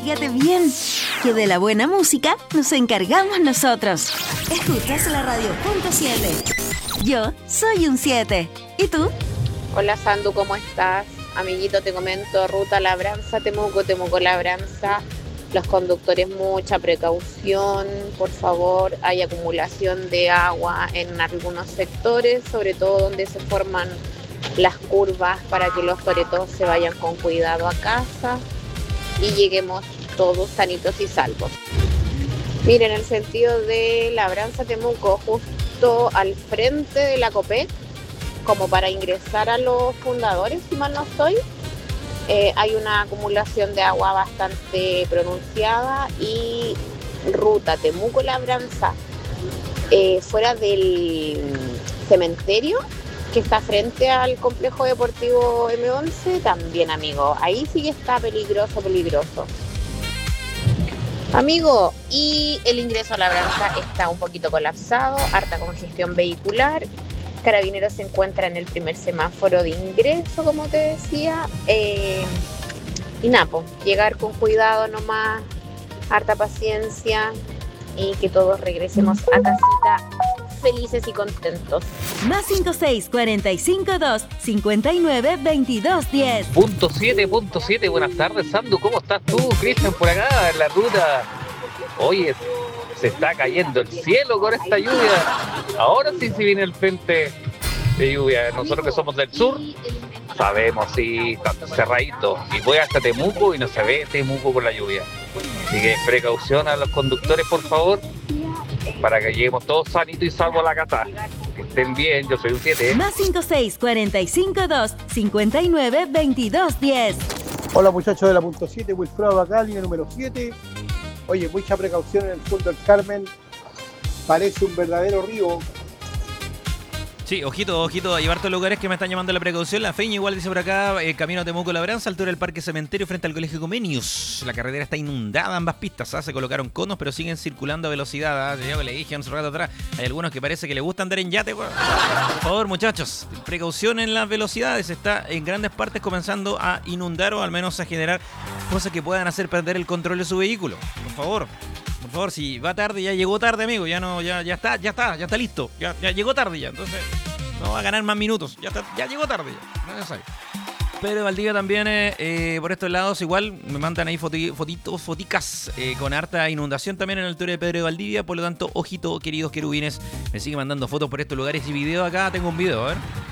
abrígate bien, que de la buena música nos encargamos nosotros. Escuchas la radio punto 7. Yo soy un 7. ¿Y tú? Hola Sandu, ¿cómo estás? Amiguito, te comento, ruta Labranza, Temuco Labranza. Los conductores, mucha precaución, por favor. Hay acumulación de agua en algunos sectores, sobre todo donde se forman las curvas, para que los toretos se vayan con cuidado a casa y lleguemos todos sanitos y salvos. Miren, en el sentido de Labranza, Temuco, justo al frente de la Copec, como para ingresar a los fundadores, si mal no estoy, hay una acumulación de agua bastante pronunciada. Y ruta Temuco-Labranza, fuera del cementerio que está frente al complejo deportivo M11, también, amigo, ahí sí que está peligroso. Amigo, y el ingreso a Labranza está un poquito colapsado, harta congestión vehicular. Carabineros se encuentra en el primer semáforo de ingreso, como te decía. Y Napo, llegar con cuidado nomás, harta paciencia y que todos regresemos a casita felices y contentos. Más 56452592210. Punto 7, buenas tardes, Sandu, ¿cómo estás tú? Cristian por acá, en la ruta. Oye, se está cayendo el cielo con esta lluvia. Ahora sí viene el frente de lluvia. Nosotros que somos del sur, sabemos, sí, está cerradito. Y voy hasta Temuco y no se ve Temuco por la lluvia. Así que precaución a los conductores, por favor, para que lleguemos todos sanitos y salvos a la casa. Que estén bien, yo soy un 7. Más 56452592210. Hola muchachos de la punto 7, Wilfredo acá, línea número 7. Oye, mucha precaución en el sur del Carmen. Parece un verdadero río. Sí, ojito a llevar todos los lugares que me están llamando la precaución. La Feña igual dice por acá, camino a Temuco Labranza, altura del Parque Cementerio frente al Colegio Comenius. La carretera está inundada, ambas pistas, se colocaron conos, pero siguen circulando a velocidad. Yo le dije hace un rato atrás, hay algunos que parece que les gusta andar en yate. Por favor, muchachos, precaución en las velocidades. Está en grandes partes comenzando a inundar o al menos a generar cosas que puedan hacer perder el control de su vehículo. Por favor, si va tarde, ya llegó tarde, amigo. Ya está listo. Ya llegó tarde ya. Entonces, no va a ganar más minutos. Ya llegó tarde ya. No es necesario. Pedro de Valdivia también, por estos lados, igual me mandan ahí foticas con harta inundación también en la altura de Pedro de Valdivia. Por lo tanto, ojito, queridos querubines. Me sigue mandando fotos por estos lugares y videos acá. Tengo un video, a ver.